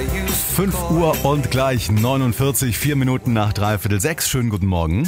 5 Uhr und gleich 49, 4 Minuten nach 5:45. Schönen guten Morgen.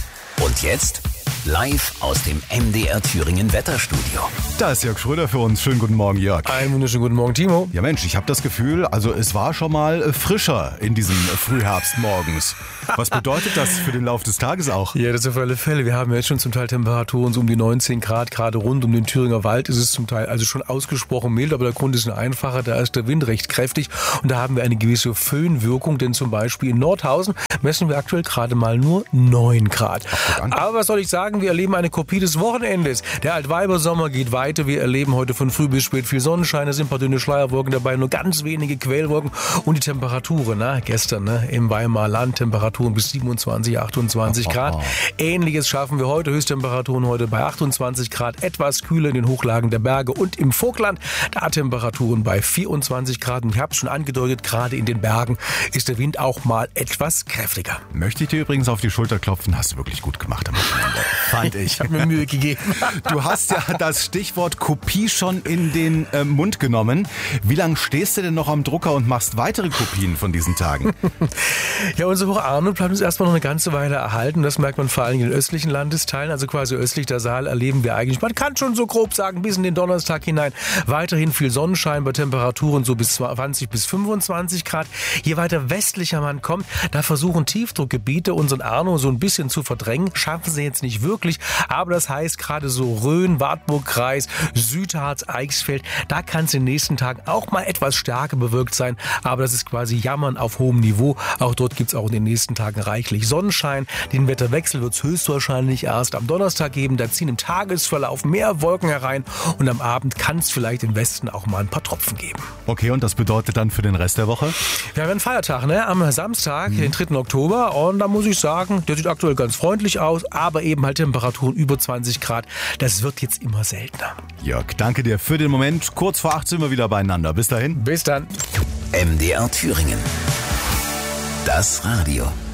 Und jetzt live aus dem MDR Thüringen Wetterstudio. Da ist Jörg Schröder für uns. Schönen guten Morgen, Jörg. Einen wunderschönen guten Morgen, Timo. Ja Mensch, ich habe das Gefühl, also es war schon mal frischer in diesem Frühherbst morgens. Was bedeutet das für den Lauf des Tages auch? Ja, das auf alle Fälle. Wir haben jetzt schon zum Teil Temperaturen so um die 19 Grad. Gerade rund um den Thüringer Wald ist es zum Teil also schon ausgesprochen mild, aber der Grund ist ein einfacher. Da ist der Wind recht kräftig und da haben wir eine gewisse Föhnwirkung, denn zum Beispiel in Nordhausen messen wir aktuell gerade mal nur 9 Grad. Aber was soll ich sagen? Wir erleben eine Kopie des Wochenendes. Der Altweibersommer geht weiter. Wir erleben heute von früh bis spät viel Sonnenschein. Es sind ein paar dünne Schleierwolken dabei, nur ganz wenige Quellwolken. Und die Temperaturen, gestern im Weimarer Land, Temperaturen bis 27, 28 Grad. Ähnliches schaffen wir heute. Höchsttemperaturen heute bei 28 Grad. Etwas kühler in den Hochlagen der Berge und im Vogtland. Da Temperaturen bei 24 Grad. Und ich habe es schon angedeutet, gerade in den Bergen ist der Wind auch mal etwas kräftiger. Möchte ich dir übrigens auf die Schulter klopfen. Hast du wirklich gut gemacht am Wochenende. Fand ich. Ich habe mir Mühe gegeben. Du hast ja das Stichwort Kopie schon in den Mund genommen. Wie lange stehst du denn noch am Drucker und machst weitere Kopien von diesen Tagen? Ja, unsere Hochahnen bleibt uns erstmal noch eine ganze Weile erhalten. Das merkt man vor allem in den östlichen Landesteilen, also quasi östlich der Saal erleben wir eigentlich, man kann schon so grob sagen, bis in den Donnerstag hinein weiterhin viel Sonnenschein bei Temperaturen so bis 20 bis 25 Grad. Je weiter westlicher man kommt, da versuchen Tiefdruckgebiete unseren Arno so ein bisschen zu verdrängen. Schaffen sie jetzt nicht wirklich, aber das heißt gerade so Rhön, Wartburgkreis, Südharz, Eichsfeld, da kann es in den nächsten Tagen auch mal etwas stärker bewölkt sein, aber das ist quasi Jammern auf hohem Niveau. Auch dort gibt es auch in den nächsten Tagen reichlich Sonnenschein. Den Wetterwechsel wird es höchstwahrscheinlich erst am Donnerstag geben. Da ziehen im Tagesverlauf mehr Wolken herein und am Abend kann es vielleicht im Westen auch mal ein paar Tropfen geben. Okay, und das bedeutet dann für den Rest der Woche? Wir haben einen Feiertag, am Samstag, den 3. Oktober. Und da muss ich sagen, der sieht aktuell ganz freundlich aus, aber eben halt Temperaturen über 20 Grad. Das wird jetzt immer seltener. Jörg, danke dir für den Moment. Kurz vor 8 sind wir wieder beieinander. Bis dahin. Bis dann. MDR Thüringen. Das Radio.